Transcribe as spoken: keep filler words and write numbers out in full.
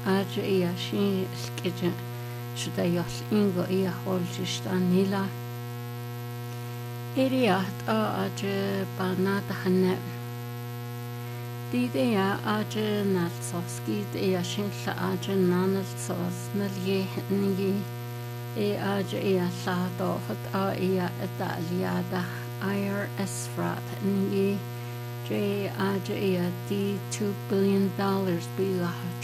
aja ia sin skija shda yos ingo ia holshta nila iriat a aja banata hanne Dide ja aja nalsoski ia sin la aja nanalsos nalje ngi e aja ia la dohat a ia italiada I R S frat ngi J aja ia di two billion dollars bila